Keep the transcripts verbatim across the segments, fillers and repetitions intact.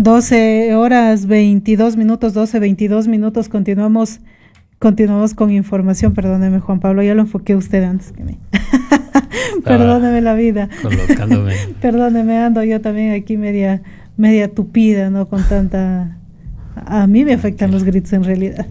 doce horas veintidós minutos, doce, veintidós minutos, continuamos, continuamos con información. Perdóneme, Juan Pablo, ya lo enfoqué a usted antes que mí. Perdóneme la vida. Colocándome. Perdóneme, ando yo también aquí media, media tupida, ¿no? Con tanta... A mí me afectan los gritos en realidad.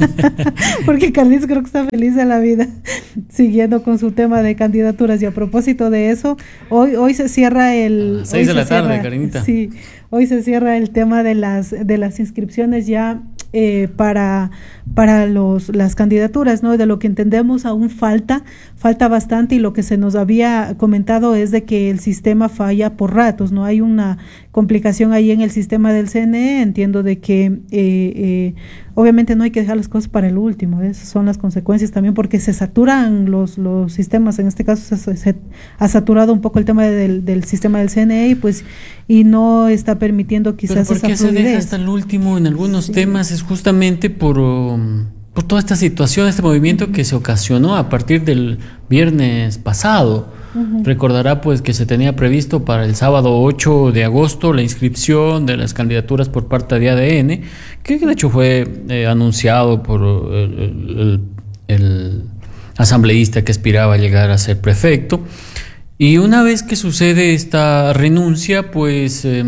Porque Carlitos creo que está feliz de la vida, siguiendo con su tema de candidaturas. Y a propósito de eso, hoy hoy se cierra el... A las seis de la tarde, cierra, Karinita. Sí, hoy se cierra el tema de las, de las inscripciones ya eh, para, para los, las candidaturas, ¿no? De lo que entendemos aún falta, falta bastante, y lo que se nos había comentado es de que el sistema falla por ratos, ¿no? Hay una complicación ahí en el sistema del C N E. Entiendo de que eh, eh, obviamente no hay que dejar las cosas para el último, esas son las consecuencias también, porque se saturan los, los sistemas. En este caso se, se ha saturado un poco el tema del, del sistema del C N E, y pues y no está permitiendo quizás ¿Pero por qué esa se deja fluidez hasta el último en algunos Sí. temas? Es justamente por, um, por toda esta situación, este movimiento que se ocasionó a partir del viernes pasado. Uh-huh. Recordará pues que se tenía previsto para el sábado ocho de agosto la inscripción de las candidaturas por parte de A D N, que de hecho fue eh, anunciado por el, el, el asambleísta que aspiraba a llegar a ser prefecto. Y una vez que sucede esta renuncia, pues eh,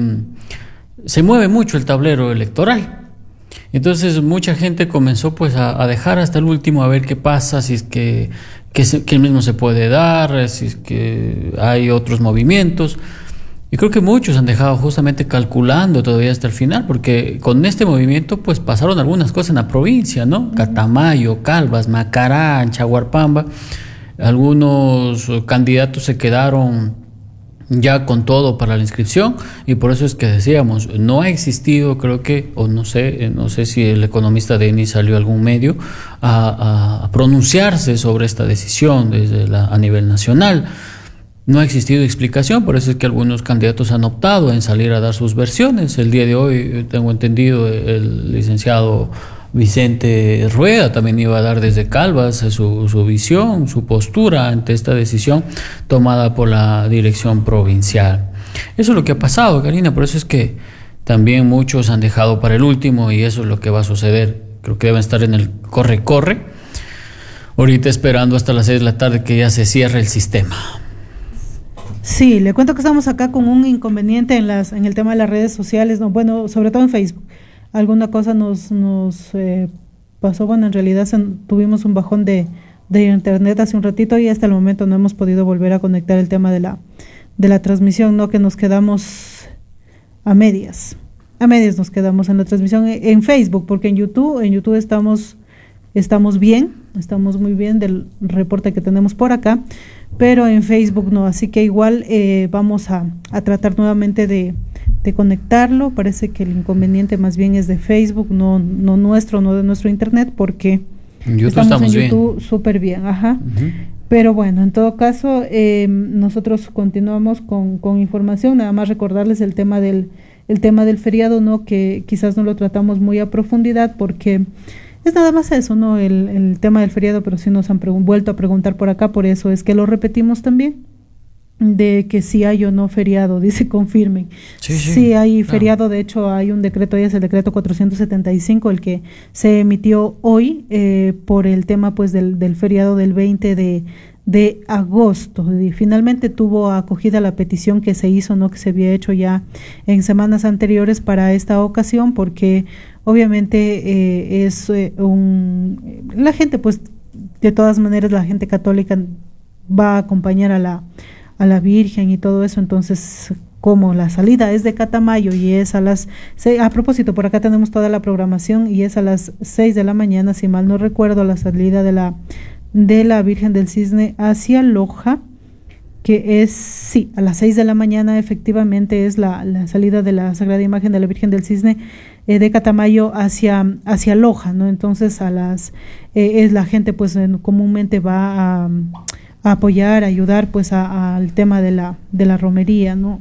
se mueve mucho el tablero electoral. Entonces mucha gente comenzó pues a, a dejar hasta el último a ver qué pasa, si es que, que, se, que el mismo se puede dar, si es que hay otros movimientos. Y creo que muchos han dejado justamente calculando todavía hasta el final, porque con este movimiento pues pasaron algunas cosas en la provincia, ¿no? Uh-huh. Catamayo, Calvas, Macará, Chaguarpamba. Algunos candidatos se quedaron ya con todo para la inscripción, y por eso es que decíamos, no ha existido, creo que, o no sé, no sé si el economista Denis salió a algún medio a, a, a pronunciarse sobre esta decisión desde la, a nivel nacional. No ha existido explicación, por eso es que algunos candidatos han optado en salir a dar sus versiones. El día de hoy, tengo entendido, el licenciado Vicente Rueda también iba a dar desde Calvas su, su visión, su postura ante esta decisión tomada por la dirección provincial. Eso es lo que ha pasado, Karina, por eso es que también muchos han dejado para el último, y eso es lo que va a suceder. Creo que deben estar en el corre-corre, ahorita esperando hasta las seis de la tarde que ya se cierre el sistema. Sí, le cuento que estamos acá con un inconveniente en las en el tema de las redes sociales, no, bueno, sobre todo en Facebook. Alguna cosa nos nos eh, pasó, bueno, en realidad se, tuvimos un bajón de, de internet hace un ratito, y hasta el momento no hemos podido volver a conectar el tema de la de la transmisión, no, que nos quedamos a medias. A medias nos quedamos en la transmisión en Facebook, porque en YouTube, en YouTube estamos estamos bien, estamos muy bien del reporte que tenemos por acá, pero en Facebook no, así que igual eh, vamos a, a tratar nuevamente de, de conectarlo. Parece que el inconveniente más bien es de Facebook, no, no nuestro, no de nuestro internet, porque en YouTube estamos, estamos en YouTube súper bien, ajá. Uh-huh. Pero bueno, en todo caso, eh, nosotros continuamos con, con información. Nada más recordarles el tema del el tema del feriado, no, que quizás no lo tratamos muy a profundidad, porque es nada más eso, ¿no? El, el tema del feriado, pero sí nos han pregun- vuelto a preguntar por acá, por eso es que lo repetimos también, de que si hay o no feriado, dice confirmen. Sí, sí. Sí hay feriado, de hecho hay un decreto, ya es el decreto cuatrocientos setenta y cinco, el que se emitió hoy eh, por el tema pues del, del feriado del veinte de agosto. Y finalmente tuvo acogida la petición que se hizo, ¿no? Que se había hecho ya en semanas anteriores para esta ocasión, porque obviamente eh, es eh, un la gente pues de todas maneras la gente católica va a acompañar a la a la Virgen y todo eso. Entonces, como la salida es de Catamayo y es a las seis, a propósito, por acá tenemos toda la programación, y es a las seis de la mañana, si mal no recuerdo, la salida de la de la Virgen del Cisne hacia Loja, que es, sí, a las seis de la mañana efectivamente es la, la salida de la Sagrada Imagen de la Virgen del Cisne eh, de Catamayo hacia, hacia Loja, ¿no? Entonces a las, eh, es la gente pues en, comúnmente va a, a apoyar, a ayudar pues a, a, al tema de la, de la romería, ¿no?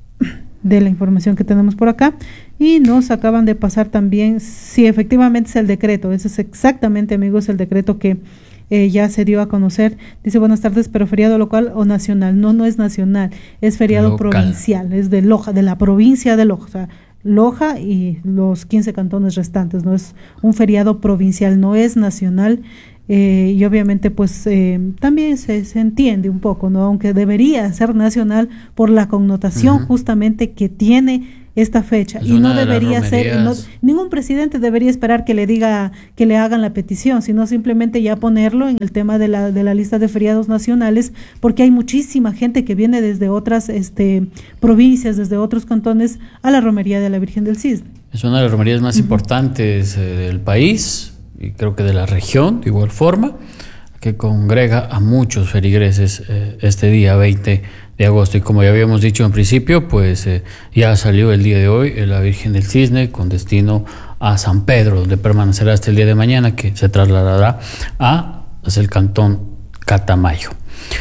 De la información que tenemos por acá. Y nos acaban de pasar también, sí, efectivamente es el decreto, ese es exactamente, amigos, el decreto que Eh, ya se dio a conocer. Dice, buenas tardes, pero feriado local o nacional. No, no es nacional, es feriado local, provincial, es de Loja, de la provincia de Loja. O sea, Loja y los quince cantones restantes, ¿no? Es un feriado provincial, no es nacional. Eh, y obviamente pues eh, también se, se entiende un poco, ¿no? Aunque debería ser nacional por la connotación uh-huh. justamente que tiene esta fecha, es y no debería ser, no, ningún presidente debería esperar que le diga, que le hagan la petición, sino simplemente ya ponerlo en el tema de la, de la lista de feriados nacionales, porque hay muchísima gente que viene desde otras este, provincias, desde otros cantones a la romería de la Virgen del Cisne. Es una de las romerías más uh-huh. importantes eh, del país, y creo que de la región, de igual forma, que congrega a muchos feligreses eh, este día veinte de agosto. Y como ya habíamos dicho en principio, pues eh, ya salió el día de hoy eh, la Virgen del Cisne con destino a San Pedro, donde permanecerá hasta el día de mañana, que se trasladará a pues, el cantón Catamayo.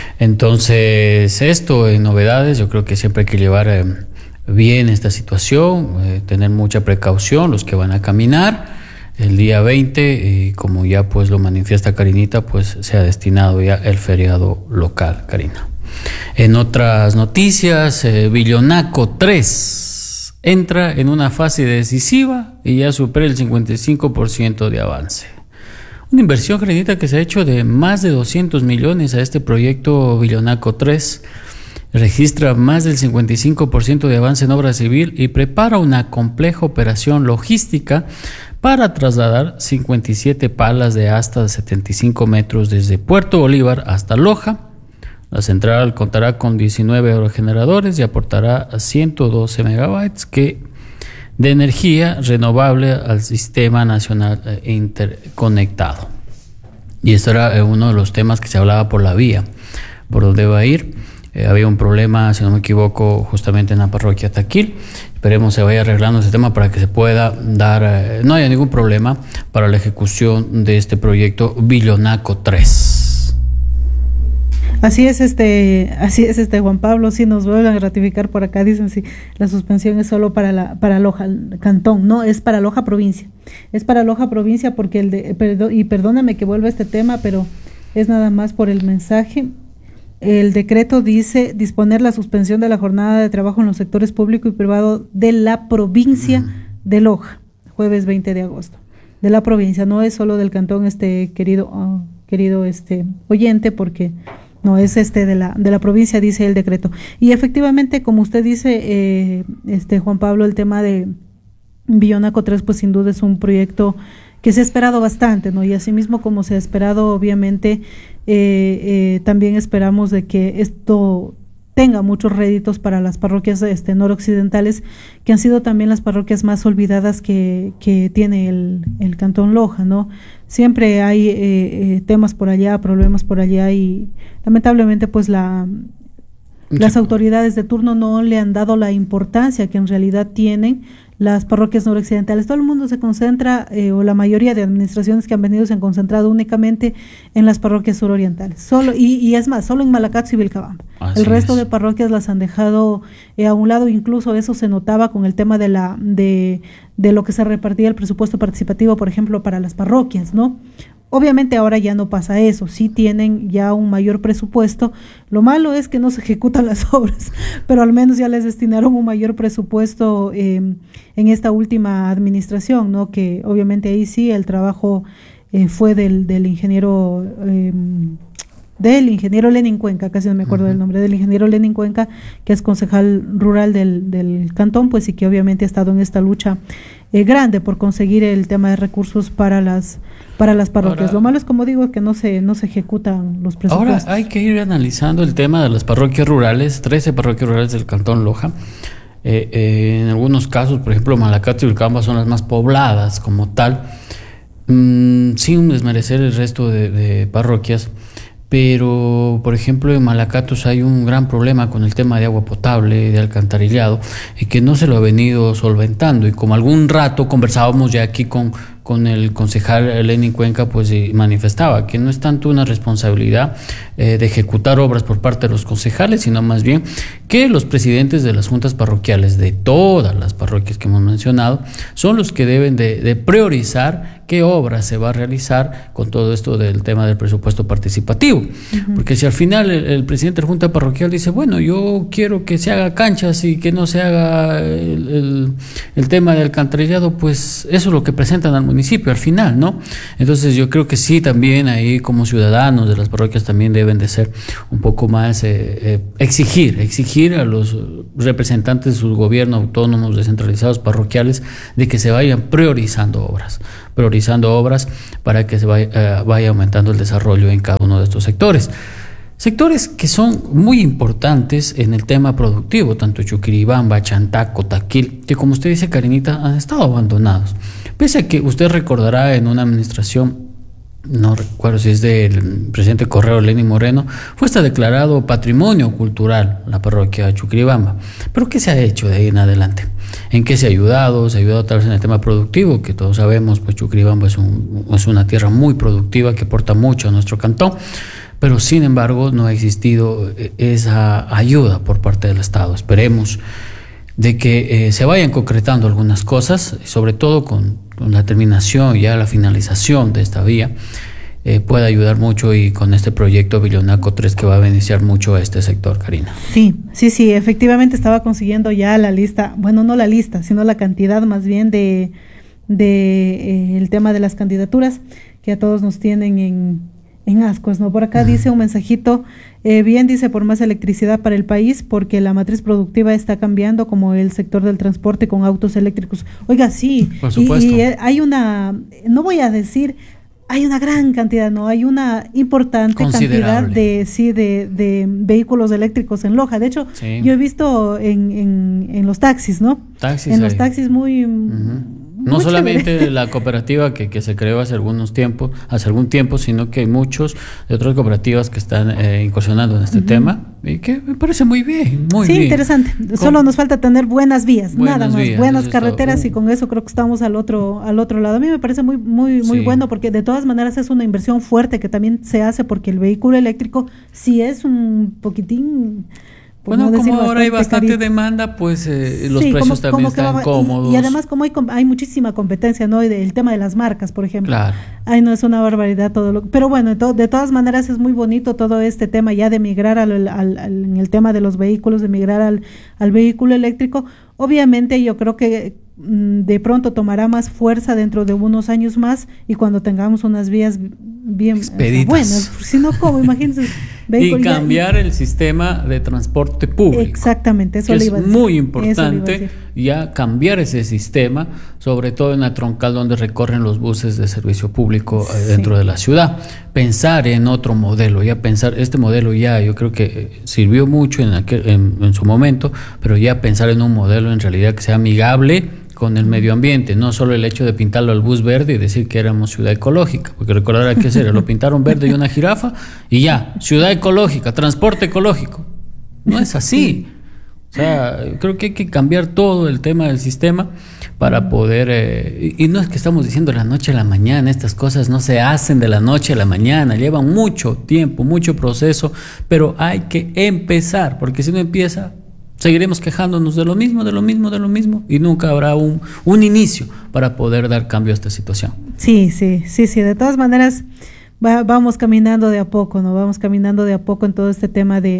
Entonces, esto en novedades, yo creo que siempre hay que llevar eh, bien esta situación, eh, tener mucha precaución los que van a caminar. El día veinte, eh, como ya pues lo manifiesta Karinita, pues se ha destinado ya el feriado local, Karina. En otras noticias, eh, Billonaco tres entra en una fase decisiva y ya supera el cincuenta y cinco por ciento de avance. Una inversión, Karinita, que se ha hecho de más de doscientos millones a este proyecto Billonaco tres. Registra más del cincuenta y cinco por ciento de avance en obra civil y prepara una compleja operación logística para trasladar cincuenta y siete palas de hasta setenta y cinco metros desde Puerto Bolívar hasta Loja. La central contará con diecinueve aerogeneradores y aportará ciento doce megabytes que de energía renovable al sistema nacional interconectado. Y esto era uno de los temas que se hablaba por la vía, por donde va a ir. Eh, había un problema, si no me equivoco, justamente en la parroquia Taquil. Esperemos se vaya arreglando ese tema para que se pueda dar, eh, no haya ningún problema para la ejecución de este proyecto Billonaco tres. Así es, este, así es, este Juan Pablo, sí nos vuelven a ratificar por acá, dicen si sí, la suspensión es solo para la, para Loja, el cantón, no, es para Loja provincia, es para Loja provincia porque el de, perdón, y perdóname que vuelva a este tema, pero es nada más por el mensaje. El decreto dice disponer la suspensión de la jornada de trabajo en los sectores público y privado de la provincia uh-huh. de Loja, jueves veinte de agosto. De la provincia, no es solo del cantón, este querido, oh, querido este oyente, porque no es este de la de la provincia, dice el decreto. Y efectivamente, como usted dice, eh, este Juan Pablo, el tema de Billonaco tres, pues sin duda es un proyecto que se ha esperado bastante, ¿no? Y asimismo como se ha esperado, obviamente, eh, eh, también esperamos de que esto tenga muchos réditos para las parroquias este, noroccidentales, que han sido también las parroquias más olvidadas que, que tiene el, el Cantón Loja, ¿no? Siempre hay eh, eh, temas por allá, problemas por allá y lamentablemente pues la... las autoridades de turno no le han dado la importancia que en realidad tienen las parroquias noroccidentales. Todo el mundo se concentra, eh, o la mayoría de administraciones que han venido se han concentrado únicamente en las parroquias surorientales. Solo, y, y es más, solo en Malacatzo y Vilcabamba. Así el resto es. de parroquias las han dejado eh, a un lado, incluso eso se notaba con el tema de la de, de lo que se repartía el presupuesto participativo, por ejemplo, para las parroquias, ¿no? Obviamente ahora ya no pasa eso, sí tienen ya un mayor presupuesto, lo malo es que no se ejecutan las obras, pero al menos ya les destinaron un mayor presupuesto eh, en esta última administración, ¿no? Que obviamente ahí sí el trabajo eh, fue del, del ingeniero eh, del ingeniero Lenin Cuenca, casi no me acuerdo uh-huh. del nombre, del ingeniero Lenin Cuenca, que es concejal rural del, del cantón, pues y que obviamente ha estado en esta lucha eh, grande por conseguir el tema de recursos para las para las parroquias. Ahora, lo malo es, como digo, que no se no se ejecutan los presupuestos. Ahora hay que ir analizando el tema de las parroquias rurales, trece parroquias rurales del Cantón Loja. Eh, eh, en algunos casos, por ejemplo, Malacatzo y Vilcabamba son las más pobladas como tal, mm, sin desmerecer el resto de, de parroquias. Pero, por ejemplo, en Malacatos hay un gran problema con el tema de agua potable, de alcantarillado, y que no se lo ha venido solventando. Y como algún rato conversábamos ya aquí con, con el concejal Lenin Cuenca, pues manifestaba que no es tanto una responsabilidad eh, de ejecutar obras por parte de los concejales, sino más bien que los presidentes de las juntas parroquiales de todas las parroquias que hemos mencionado son los que deben de, de priorizar qué obra se va a realizar con todo esto del tema del presupuesto participativo. Uh-huh. Porque si al final el, el presidente de la Junta Parroquial dice, bueno, yo quiero que se haga canchas y que no se haga el, el, el tema del alcantarillado, pues eso es lo que presentan al municipio al final, ¿no? Entonces yo creo que sí, también ahí como ciudadanos de las parroquias también deben de ser un poco más eh, eh, exigir, exigir a los representantes de sus gobiernos autónomos, descentralizados, parroquiales, de que se vayan priorizando obras, priorizando obras para que se vaya, eh, vaya aumentando el desarrollo en cada uno de estos sectores. Sectores que son muy importantes en el tema productivo, tanto Chuquiribamba, Chantaco, Taquil, que como usted dice, Karinita, han estado abandonados. Pese a que usted recordará en una administración, no recuerdo si es del presidente Correo Lenín Moreno, fue hasta declarado patrimonio cultural la parroquia Chuquiribamba. Pero ¿qué se ha hecho de ahí en adelante? ¿En qué se ha ayudado? Se ha ayudado tal vez en el tema productivo, que todos sabemos, pues Chuquiribamba es, un, es una tierra muy productiva que aporta mucho a nuestro cantón, pero sin embargo no ha existido esa ayuda por parte del Estado. Esperemos de que eh, se vayan concretando algunas cosas, sobre todo con, con la terminación, ya la finalización de esta vía, eh, puede ayudar mucho, y con este proyecto Billonaco tres que va a beneficiar mucho a este sector, Karina. Sí, sí, sí, efectivamente estaba consiguiendo ya la lista, bueno, no la lista, sino la cantidad más bien de, de eh, el tema de las candidaturas que a todos nos tienen en... En ascuas, ¿no? Por acá dice un mensajito, eh, bien, dice, por más electricidad para el país, porque la matriz productiva está cambiando, como el sector del transporte con autos eléctricos. Oiga, sí, por supuesto. Y, y hay una, no voy a decir, hay una gran cantidad, no, hay una importante cantidad de, sí, de, de vehículos eléctricos en Loja. De hecho, sí, yo he visto en, en, en los taxis, ¿no? Taxis en hay. los taxis muy... Uh-huh. No solamente chévere. La cooperativa que, que se creó hace algunos tiempos, hace algún tiempo, sino que hay muchos de otras cooperativas que están eh, incursionando en este uh-huh. tema, y que me parece muy bien, muy sí, bien. Sí, interesante. Con Solo nos falta tener buenas vías, buenas nada más, vías, buenas carreteras, uh. y con eso creo que estamos al otro al otro lado. A mí me parece muy muy muy sí. bueno, porque de todas maneras es una inversión fuerte que también se hace, porque el vehículo eléctrico sí es un poquitín... Bueno, no como ahora hay bastante carito. demanda, pues eh, los sí, precios como, también como están va, cómodos. Y, y además como hay, hay muchísima competencia, ¿no? Y de, el tema de las marcas, por ejemplo. Claro. Ay, no, es una barbaridad todo lo... Pero bueno, to, de todas maneras es muy bonito todo este tema ya de migrar al, al, al, en el tema de los vehículos, de migrar al, al vehículo eléctrico. Obviamente yo creo que mm, de pronto tomará más fuerza dentro de unos años más, y cuando tengamos unas vías bien expeditas, buenas, si no, ¿cómo? Imagínense. Y cambiar ya, el sistema de transporte público. Exactamente, eso que le iba a decir. Es muy importante ya cambiar ese sistema, sobre todo en la troncal donde recorren los buses de servicio público sí. dentro de la ciudad. Pensar en otro modelo, ya pensar, este modelo ya yo creo que sirvió mucho en, aquel, en, en su momento, pero ya pensar en un modelo en realidad que sea amigable con el medio ambiente, no solo el hecho de pintarlo al bus verde y decir que éramos ciudad ecológica, porque recordar qué hacer, lo pintaron verde y una jirafa y ya, ciudad ecológica, transporte ecológico. No es así. O sea, creo que hay que cambiar todo el tema del sistema para poder, eh, y no es que estamos diciendo de la noche a la mañana, estas cosas no se hacen de la noche a la mañana, llevan mucho tiempo, mucho proceso, pero hay que empezar, porque si no empieza, seguiremos quejándonos de lo mismo, de lo mismo, de lo mismo, y nunca habrá un, un inicio para poder dar cambio a esta situación. Sí, sí, sí, sí, de todas maneras va, vamos caminando de a poco, ¿no? Vamos caminando de a poco en todo este tema de,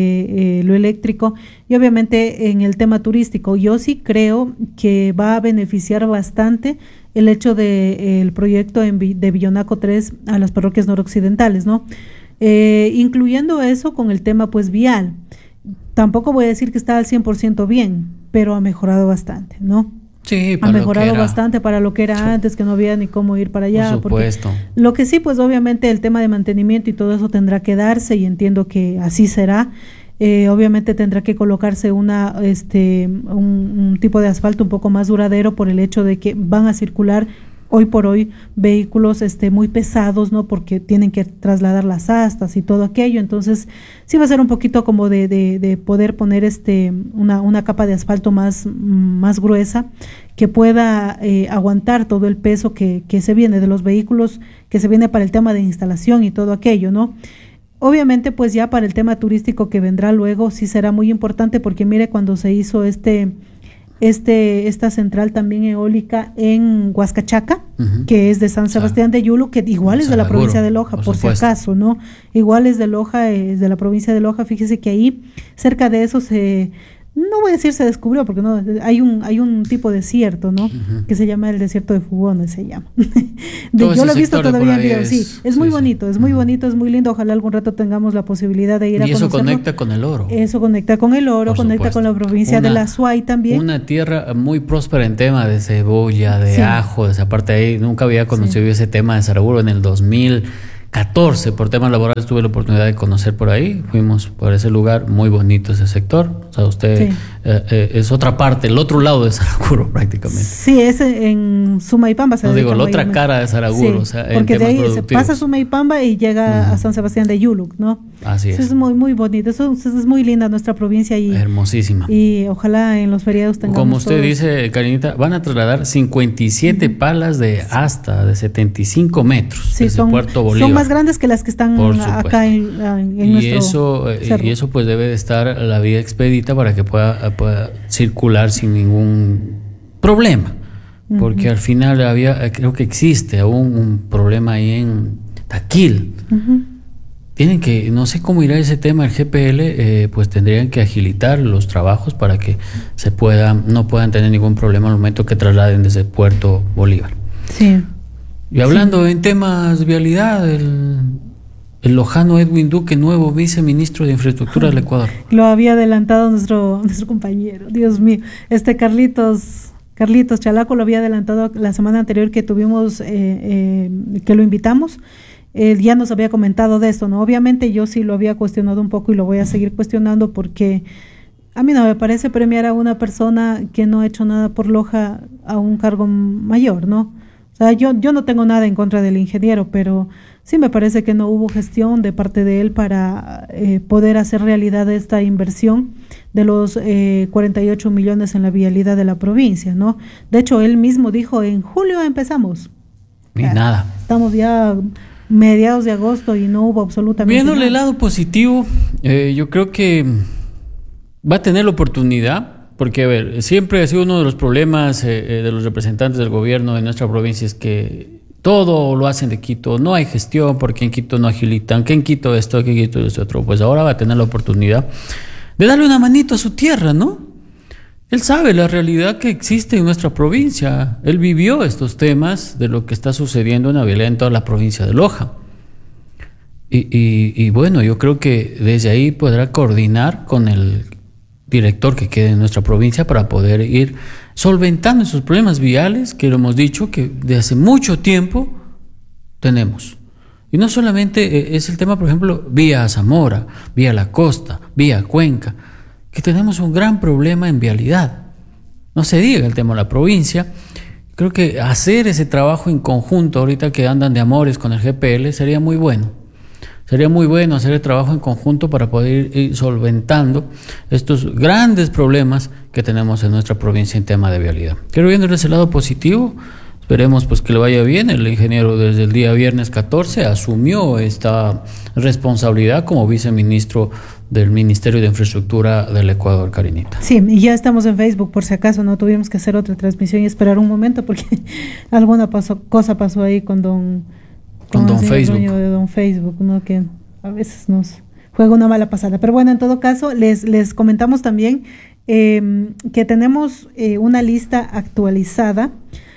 de eh, lo eléctrico, y obviamente en el tema turístico. Yo sí creo que va a beneficiar bastante el hecho de eh, el proyecto en, de Billonaco tres a las parroquias noroccidentales, ¿no? Eh, incluyendo eso con el tema pues vial. Tampoco voy a decir que está al cien por ciento bien, pero ha mejorado bastante, ¿no? Sí, ha mejorado bastante para lo que era sí. antes, que no había ni cómo ir para allá. Por supuesto. Lo que sí, pues obviamente el tema de mantenimiento y todo eso tendrá que darse, y entiendo que así será. Eh, obviamente tendrá que colocarse una, este, un, un tipo de asfalto un poco más duradero, por el hecho de que van a circular hoy por hoy vehículos este muy pesados, ¿no? Porque tienen que trasladar las astas y todo aquello. Entonces sí va a ser un poquito como de, de, de poder poner este una, una capa de asfalto más, más gruesa, que pueda eh, aguantar todo el peso que, que se viene de los vehículos, que se viene para el tema de instalación y todo aquello, ¿no? Obviamente pues ya para el tema turístico que vendrá luego sí será muy importante, porque mire, cuando se hizo este este, esta central también eólica en Huascachaca, uh-huh. que es de San Sebastián de Yulu, que igual es de la provincia de Loja, por, por si acaso, ¿no? Igual es de Loja, es de la provincia de Loja. Fíjese que ahí, cerca de eso se... No voy a decir se descubrió, porque no hay un hay un tipo de desierto, ¿no? Uh-huh. Que se llama el desierto de Fugones, se llama. de, yo lo he visto todavía en video, sí. Es, es muy sí, bonito, sí. es muy bonito, es muy lindo. Ojalá algún rato tengamos la posibilidad de ir y a conocerlo. Y eso conecta con el oro. Eso conecta con el oro, por conecta supuesto. Con la provincia una, de la Suay también. Una tierra muy próspera en tema de cebolla, de sí. ajo, de esa parte ahí. Nunca había conocido sí. ese tema de Saraguro en el dos mil catorce, por temas laborales tuve la oportunidad de conocer por ahí, fuimos por ese lugar, muy bonito ese sector, o sea, usted sí. eh, eh, es otra parte, el otro lado de Saraguro prácticamente. Sí, es en Sumaipamba. No digo, la otra cara de Saraguro, sí, o sea, porque en de ahí productivos. Se pasa Sumaipamba y llega uh-huh. a San Sebastián de Yuluc, ¿no? Así es. Eso es muy, muy bonito, eso, eso es muy linda nuestra provincia y hermosísima. Y ojalá en los feriados tengamos. Como usted todos. dice, Karinita, van a trasladar cincuenta y siete uh-huh. palas de asta de setenta y cinco metros sí, desde son, Puerto Bolívar. Son más grandes que las que están acá en, en y nuestro eso cerro. Y eso pues debe de estar la vía expedita para que pueda, pueda circular sin ningún problema, uh-huh. porque al final había, creo que existe aún un problema ahí en Taquil. Uh-huh. Tienen que, no sé cómo irá ese tema, el G P L, eh, pues tendrían que agilitar los trabajos para que se pueda, no puedan tener ningún problema al momento que trasladen desde Puerto Bolívar. Sí. Y hablando sí. en temas de vialidad, el El lojano Edwin Duque, nuevo viceministro de Infraestructura del Ecuador. Lo había adelantado nuestro, nuestro compañero, Dios mío. Este Carlitos, Carlitos Chalaco lo había adelantado la semana anterior que tuvimos, eh, eh, que lo invitamos. Eh, ya nos había comentado de esto, ¿no? Obviamente yo sí lo había cuestionado un poco y lo voy a seguir cuestionando porque a mí no me parece premiar a una persona que no ha hecho nada por Loja a un cargo mayor, ¿no? O sea, yo, yo no tengo nada en contra del ingeniero, pero sí me parece que no hubo gestión de parte de él para eh, poder hacer realidad esta inversión de los eh, cuarenta y ocho millones en la vialidad de la provincia, ¿no? De hecho, él mismo dijo, en julio empezamos. Y ah, nada. Estamos ya mediados de agosto y no hubo absolutamente Viéndole nada. el lado positivo, eh, yo creo que va a tener la oportunidad. Porque, a ver, siempre ha sido uno de los problemas eh, de los representantes del gobierno de nuestra provincia es que todo lo hacen de Quito, no hay gestión porque en Quito no agilitan, que en Quito esto, que en Quito esto otro. Pues ahora va a tener la oportunidad de darle una manito a su tierra, ¿no? Él sabe la realidad que existe en nuestra provincia, él vivió estos temas de lo que está sucediendo en la vialidad en toda la provincia de Loja. Y, y, y bueno, yo creo que desde ahí podrá coordinar con el director que quede en nuestra provincia para poder ir solventando esos problemas viales que lo hemos dicho que de hace mucho tiempo tenemos. Y no solamente es el tema, por ejemplo, vía Zamora, vía la costa, vía Cuenca, que tenemos un gran problema en vialidad. No se diga el tema de la provincia. Creo que hacer ese trabajo en conjunto, ahorita que andan de amores con el G P L, sería muy bueno. Sería muy bueno hacer el trabajo en conjunto para poder ir solventando estos grandes problemas que tenemos en nuestra provincia en tema de vialidad. Quiero viendo ese lado positivo, esperemos pues que le vaya bien. El ingeniero desde el día viernes catorce asumió esta responsabilidad como viceministro del Ministerio de Infraestructura del Ecuador, Karinita. Sí, y ya estamos en Facebook, por si acaso no tuvimos que hacer otra transmisión y esperar un momento porque alguna pasó, cosa pasó ahí con don... Con don Facebook. De don Facebook, ¿no? Que a veces nos juega una mala pasada. Pero bueno, en todo caso, les, les comentamos también eh, que tenemos eh, una lista actualizada,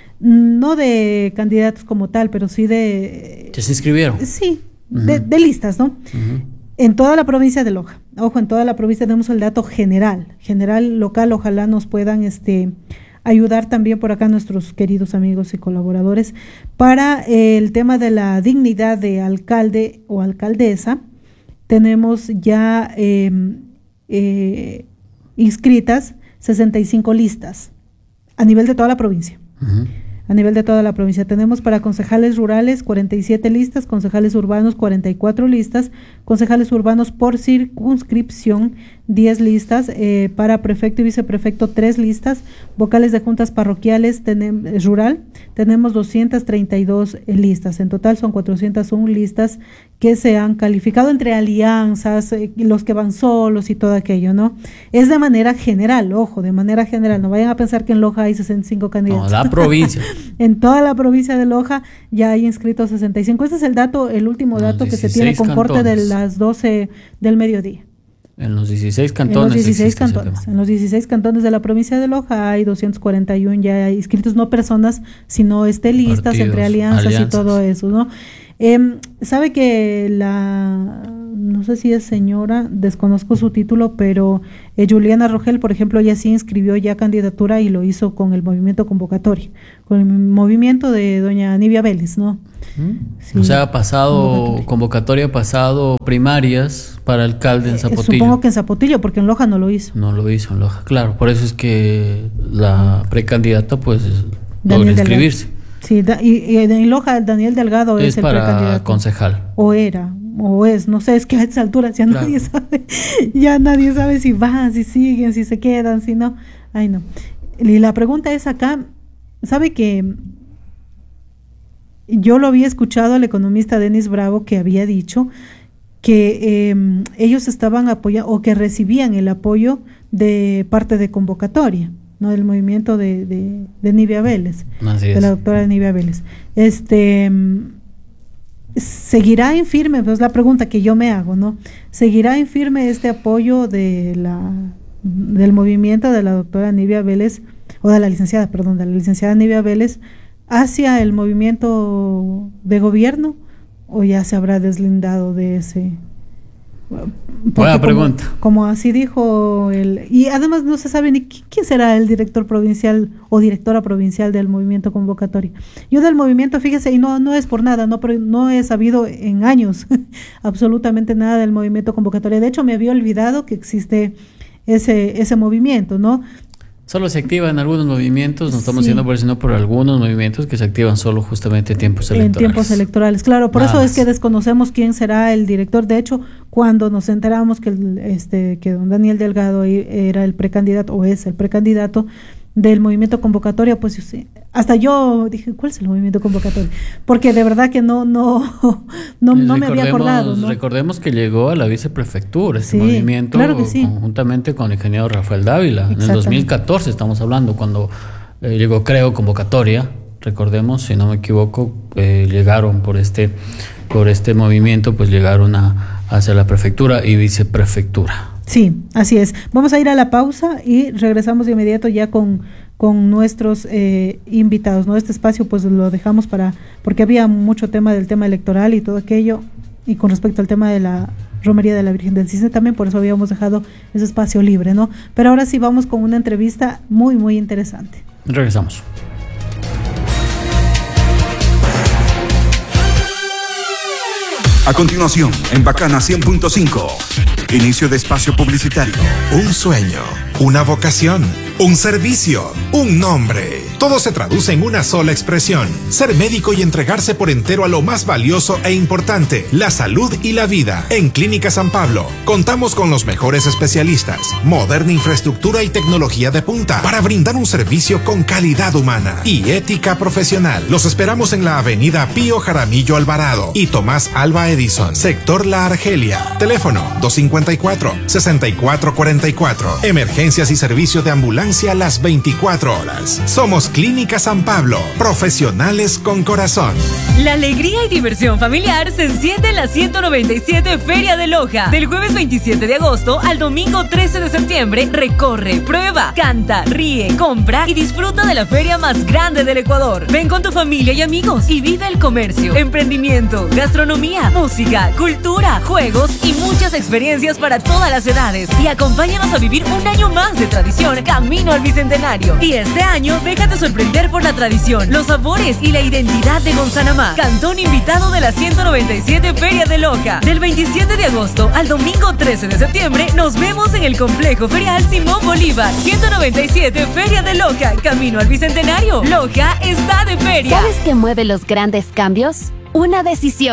no de candidatos como tal, pero sí de... ¿Que se inscribieron? Sí, uh-huh. de, de listas, ¿no? Uh-huh. En toda la provincia de Loja. Ojo, en toda la provincia tenemos el dato general, general local, ojalá nos puedan... este ayudar también por acá nuestros queridos amigos y colaboradores para eh, el tema de la dignidad de alcalde o alcaldesa. Tenemos ya eh, eh, inscritas sesenta y cinco listas a nivel de toda la provincia. Uh-huh. A nivel de toda la provincia tenemos para concejales rurales cuarenta y siete listas, concejales urbanos cuarenta y cuatro listas, concejales urbanos por circunscripción diez listas, eh, para prefecto y viceprefecto tres listas, vocales de juntas parroquiales tenem, rural tenemos doscientas treinta y dos listas, en total son cuatrocientas uno listas que se han calificado entre alianzas, eh, los que van solos y todo aquello, ¿no? Es de manera general, ojo, de manera general, no vayan a pensar que en Loja hay sesenta y cinco candidatos. No, la provincia. En toda la provincia de Loja ya hay inscritos sesenta y cinco. Este es el dato, el último dato que se tiene con corte de las doce del mediodía. En los dieciséis cantones. En los dieciséis cantones. En los dieciséis cantones de la provincia de Loja hay doscientos cuarenta y uno ya inscritos, no personas, sino este, listas Partidos, entre alianzas, alianzas y todo eso, ¿no? Eh, sabe que la, no sé si es señora, desconozco su título, pero eh, Juliana Rogel, por ejemplo, ella sí inscribió ya candidatura y lo hizo con el movimiento convocatoria, con el movimiento de doña Nivia Vélez, ¿no? Sí, o sea, ha pasado convocatoria, ha pasado primarias para alcalde en Zapotillo. Eh, supongo que en Zapotillo, porque en Loja no lo hizo. No lo hizo en Loja, claro, por eso es que la precandidata pues logra inscribirse. Sí, da, y, y en Loja Daniel Delgado es, es el para precandidato. Concejal. O era, o es, no sé, es que a estas alturas ya claro. nadie sabe, ya nadie sabe si van, si siguen, si se quedan, si no. Ay, no. Y la pregunta es acá, ¿sabe que yo lo había escuchado al economista Denis Bravo que había dicho que eh, ellos estaban apoyando o que recibían el apoyo de parte de convocatoria, ¿no? Del movimiento de, de, de Nivia Vélez, Así de es. la doctora Nivia Vélez. Este, ¿seguirá en firme? Pues la pregunta que yo me hago, ¿no? ¿Seguirá en firme este apoyo de la, del movimiento de la doctora Nivia Vélez, o de la licenciada, perdón, de la licenciada Nivia Vélez, hacia el movimiento de gobierno, o ya se habrá deslindado de ese? Buena pregunta. Como, como así dijo el, y además no se sabe ni quién será el director provincial o directora provincial del movimiento convocatoria. Yo del movimiento, fíjese, y no no es por nada, no pero no he sabido en años absolutamente nada del movimiento convocatoria. De hecho, me había olvidado que existe ese ese movimiento, ¿no? Solo se activa en algunos movimientos, no estamos sí. diciendo por eso, sino por algunos movimientos que se activan solo justamente en tiempos electorales. En tiempos electorales, claro, por Nada eso más. Es que desconocemos quién será el director. De hecho, cuando nos enteramos que el, este que don Daniel Delgado era el precandidato o es el precandidato del movimiento convocatoria, pues sí, hasta yo dije, ¿cuál es el movimiento convocatoria? Porque de verdad que no no no, no me había acordado, ¿no? Recordemos que llegó a la viceprefectura este sí, movimiento claro que sí. conjuntamente con el ingeniero Rafael Dávila. En el dos mil catorce estamos hablando, cuando eh, llegó, creo, convocatoria. Recordemos, si no me equivoco, eh, llegaron por este por este movimiento, pues llegaron a hacia la prefectura y viceprefectura. Sí, así es. Vamos a ir a la pausa y regresamos de inmediato ya con, con nuestros eh, invitados, ¿no? Este espacio pues lo dejamos para, porque había mucho tema del tema electoral y todo aquello, y con respecto al tema de la romería de la Virgen del Cisne también, por eso habíamos dejado ese espacio libre, ¿no? Pero ahora sí vamos con una entrevista muy, muy interesante. Regresamos. A continuación, en Bacana cien punto cinco, inicio de espacio publicitario. Un sueño, una vocación, un servicio, un nombre. Todo se traduce en una sola expresión: ser médico y entregarse por entero a lo más valioso e importante, la salud y la vida. En Clínica San Pablo contamos con los mejores especialistas, moderna infraestructura y tecnología de punta para brindar un servicio con calidad humana y ética profesional. Los esperamos en la avenida Pío Jaramillo Alvarado y Tomás Alba Edison, sector La Argelia. Teléfono dos cinco cuatro, seis cuatro cuatro cuatro. Emergencias y servicio de ambulancia las veinticuatro horas. Somos Clínica San Pablo, profesionales con corazón. La alegría y diversión familiar se enciende en la ciento noventa y siete Feria de Loja. Del jueves veintisiete de agosto al domingo trece de septiembre, recorre, prueba, canta, ríe, compra y disfruta de la feria más grande del Ecuador. Ven con tu familia y amigos y vive el comercio, emprendimiento, gastronomía, música, cultura, juegos y muchas experiencias para todas las edades. Y acompáñanos a vivir un año más de tradición camino al Bicentenario. Y este año déjate sorprender por la tradición, los sabores y la identidad de Gonzanamá, cantón invitado de la ciento noventa y siete Feria de Loja. Del veintisiete de agosto al domingo trece de septiembre nos vemos en el Complejo Ferial Simón Bolívar. ciento noventa y siete Feria de Loja, camino al Bicentenario. Loja está de feria. ¿Sabes qué mueve los grandes cambios? Una decisión.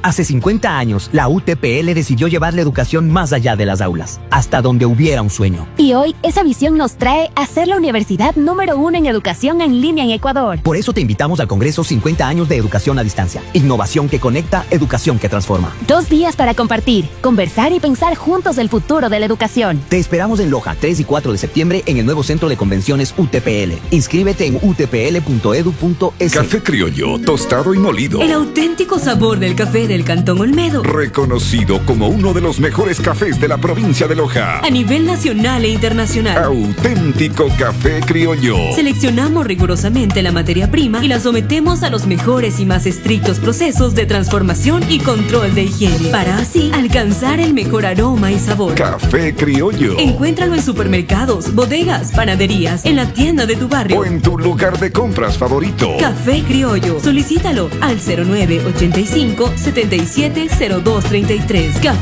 Hace cincuenta años, la U T P L decidió llevar la educación más allá de las aulas, hasta donde hubiera un sueño. Y hoy, esa visión nos trae a ser la universidad número uno en educación en línea en Ecuador. Por eso te invitamos al Congreso cincuenta años de educación a distancia. Innovación que conecta, educación que transforma. Dos días para compartir, conversar y pensar juntos el futuro de la educación. Te esperamos en Loja, tres y cuatro de septiembre, en el nuevo Centro de Convenciones U T P L. Inscríbete en u t p l punto edu punto es. Café criollo, tostado y molido. El auténtico sabor del café del Cantón Olmedo. Reconocido como uno de los mejores cafés de la provincia de Loja. A nivel nacional e internacional. Auténtico café criollo. Seleccionamos rigurosamente la materia prima y la sometemos a los mejores y más estrictos procesos de transformación y control de higiene, para así alcanzar el mejor aroma y sabor. Café criollo. Encuéntralo en supermercados, bodegas, panaderías, en la tienda de tu barrio o en tu lugar de compras favorito. Café criollo. Solicítalo al cero nueve ochenta y cinco setenta y siete cero dos treinta y tres. Café